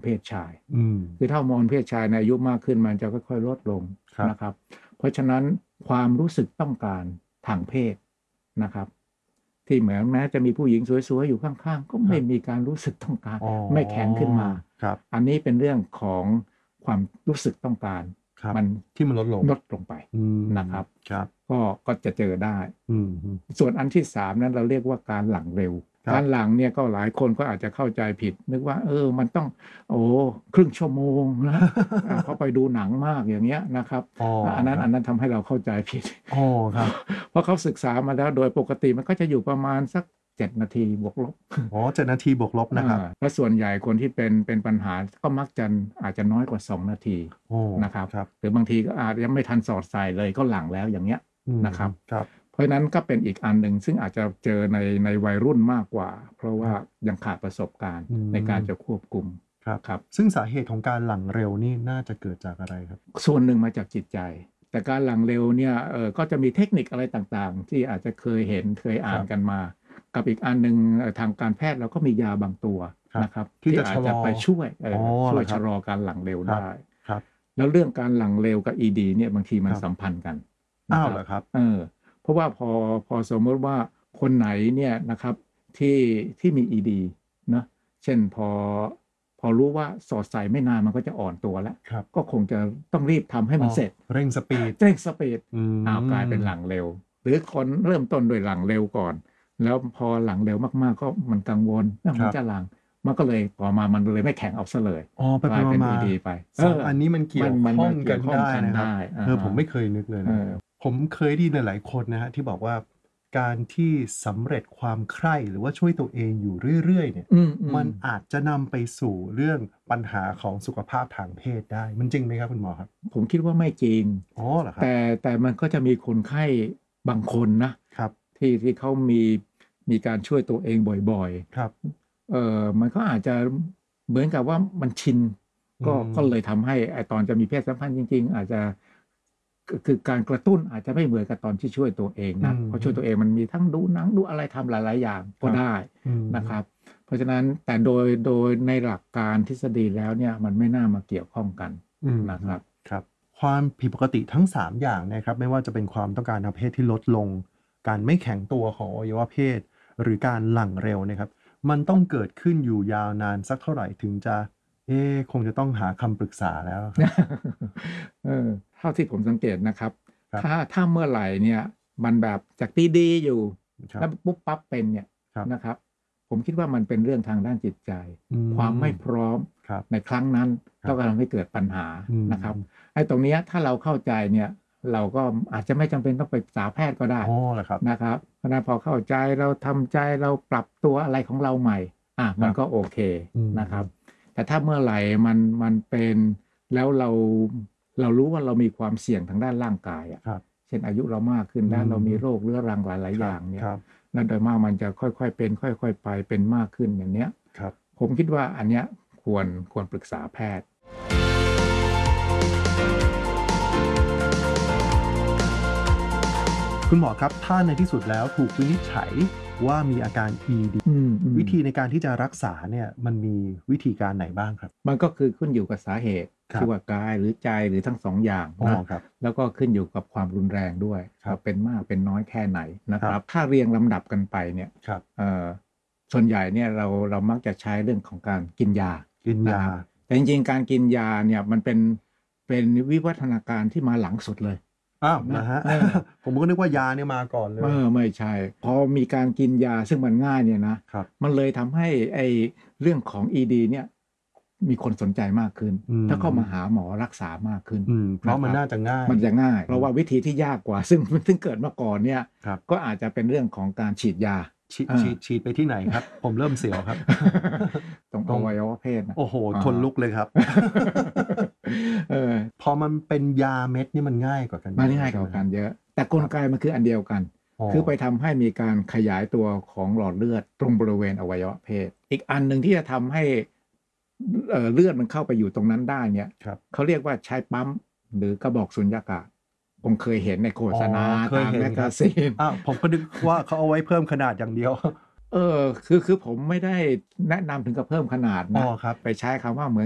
เพศชายคือถ้าฮอร์โมนเพศชายในอายุมากขึ้นมันจะค่อยๆลดลงนะครับเพราะฉะนั้นความรู้สึกต้องการทางเพศนะครับที่เหมือนแม้จะมีผู้หญิงสวยๆอยู่ข้างๆก็ไม่มีการรู้สึกต้องการไม่แข็งขึ้นมาอันนี้เป็นเรื่องของความรู้สึกต้องการมันที่มันลดลงไปนะครับก็จะเจอได้ส่วนอันที่3นั้นเราเรียกว่าการหลั่งเร็วการหลั่งเนี่ยก็หลายคนก็อาจจะเข้าใจผิดนึกว่ามันต้องครึ่งชั่วโมงนะเขาไปดูหนังมากอย่างเงี้ยนะครับอันนั้นทำให้เราเข้าใจผิดครับเพราะเขาศึกษามาแล้วโดยปกติมันก็จะอยู่ประมาณสัก7 นาทีบวกลบ 7 นาทีบวกลบนะครับและส่วนใหญ่คนที่เป็นปัญหาก็มักจะอาจจะน้อยกว่า2 นาทีนะครับหรือบางทีก็อาจจะไม่ทันสอดใส่เลยก็หลั่งแล้วอย่างเงี้ยนะครับเพราะฉะนั้นก็เป็นอีกอันหนึ่งซึ่งอาจจะเจอในวัยรุ่นมากกว่าเพราะว่ายังขาดประสบการณ์ในการจะควบคุมครับซึ่งสาเหตุของการหลั่งเร็วนี่น่าจะเกิดจากอะไรครับส่วนหนึ่งมาจากจิตใจแต่การหลั่งเร็วเนี่ยก็จะมีเทคนิคอะไรต่างๆที่อาจจะเคยเห็นเคยอ่านกันมากับอีกอันหนึ่งทางการแพทย์เราก็มียาบางตัวนะครับที่อาจจะไปช่วยชะลอการหลั่งเร็วได้แล้วเรื่องการหลั่งเร็วกับ ED เนี่ยบางทีมันสัมพันธ์กันเหรอครับเพราะว่าพอสมมติว่าคนไหนเนี่ยนะครับที่มี ED นะเช่นพอรู้ว่าสอดใส่ไม่นานมันก็จะอ่อนตัวแล้วก็คงจะต้องรีบทำให้มันเสร็จเร่งสปีดกลายเป็นหลั่งเร็วหรือคนเริ่มต้นด้วยหลั่งเร็วก่อนแล้วพอหลั่งเร็วมากๆก็มันกังวลมันจะหลั่งมันก็เลยต่อมามันเลยไม่แข็งเอาซะเลยกลายเป็น ED ไปอันนี้มันเกี่ยวข้องกันได้นะครับผมไม่เคยนึกเลยนะผมเคยได้ยินหลายคนนะฮะที่บอกว่าการที่สำเร็จความใคร่หรือว่าช่วยตัวเองอยู่เรื่อยๆเนี่ยมันอาจจะนำไปสู่เรื่องปัญหาของสุขภาพทางเพศได้มันจริงไหมครับคุณหมอครับผมคิดว่าไม่จริงเหรอครับแต่มันก็จะมีคนไข้บางคนนะครับที่เขามีการช่วยตัวเองบ่อยๆครับมันก็อาจจะเหมือนกับว่ามันชินก็เลยทำให้ตอนจะมีเพศสัมพันธ์จริงๆอาจจะคือการกระตุ้นอาจจะไม่เหมือนกับตอนที่ช่วยตัวเองนะเพราะช่วยตัวเองมันมีทั้งดูหนังดูอะไรทำหลายๆอย่างก็ได้นะครับเพราะฉะนั้นแต่โดยในหลักการทฤษฎีแล้วเนี่ยมันไม่น่ามาเกี่ยวข้องกันนะครับครับความผิดปกติทั้ง3อย่างนะครับไม่ว่าจะเป็นความต้องการทางเพศที่ลดลงการไม่แข็งตัวของอวัยวะเพศหรือการหลั่งเร็วนะครับมันต้องเกิดขึ้นอยู่ยาวนานสักเท่าไหร่ถึงจะคงจะต้องหาคำปรึกษาแล้วเท่าที่ผมสังเกตนะครับถ้าเมื่อไหร่เนี่ยมันแบบจากดีๆอยู่แล้วปุ๊บปั๊บเป็นเนี่ยนะครับผมคิดว่ามันเป็นเรื่องทางด้านจิตใจความไม่พร้อมในครั้งนั้นก็ทำให้เกิดปัญหานะครับไอ้ตรงนี้ถ้าเราเข้าใจเนี่ยเราก็อาจจะไม่จำเป็นต้องไปปรึกษาแพทย์ก็ได้นะครับเพราะนั้นพอเข้าใจเราทำใจเราปรับตัวอะไรของเราใหม่มันก็โอเคนะครับแต่ถ้าเมื่อไหร่มันเป็นแล้วเรารู้ว่าเรามีความเสี่ยงทางด้านร่างกายเช่นอายุเรามากขึ้นแล้วเรามีโรคเรื้อรังหลายๆอย่างเนี่ยนั่นโดยมากมันจะค่อยๆเป็นค่อยๆไปเป็นมากขึ้นอย่างเนี้ยผมคิดว่าอันเนี้ยควรปรึกษาแพทย์คุณหมอครับถ้าในที่สุดแล้วถูกวินิจฉัยว่ามีอาการ ED วิธีในการที่จะรักษาเนี่ยมันมีวิธีการไหนบ้างครับมันก็คือขึ้นอยู่กับสาเหตุที่ว่ากายหรือใจหรือทั้ง2อย่างนะครับแล้วก็ขึ้นอยู่กับความรุนแรงด้วยเป็นมากเป็นน้อยแค่ไหนนะครับถ้าเรียงลำดับกันไปเนี่ยส่วนใหญ่เนี่ยเรามักจะใช้เรื่องของการกินยาแต่จริงๆการกินยาเนี่ยมันเป็นวิวัฒนาการที่มาหลังสุดเลยนะฮะผมก็นึกว่ายาเนี่ยมาก่อนเลยไม่ใช่พอมีการกินยาซึ่งมันง่ายเนี่ยนะมันเลยทำให้เรื่องของ ED เนี่ยมีคนสนใจมากขึ้นถ้าเข้ามาหาหมอรักษามากขึ้นเพราะมันน่าจะง่ายเพราะว่าวิธีที่ยากกว่าซึ่งเกิดมาก่อนเนี่ยก็อาจจะเป็นเรื่องของการฉีดยาฉีดไปที่ไหนครับผมเริ่มเสียวครับตรงอวัยวะเพศโอ้โหทนลุกเลยครับพอมันเป็นยาเม็ดนี่มันง่ายกว่ากันง่ายกว่ากันเยอะแต่กลไกมันคืออันเดียวกันคือไปทำให้มีการขยายตัวของหลอดเลือดตรงบริเวณอวัยวะเพศอีกอันหนึ่งที่จะทำให้เลือดมันเข้าไปอยู่ตรงนั้นได้เนี่ยเขาเรียกว่าใช้ปั๊มหรือกระบอกสุญญากาศผมเคยเห็นในโฆษณาตามแมกกาซีนผมก็นึกว่าเขาเอาไว้เพิ่มขนาดอย่างเดียวคือผมไม่ได้แนะนำถึงกับเพิ่มขนาดนะไปใช้คำว่าเหมือน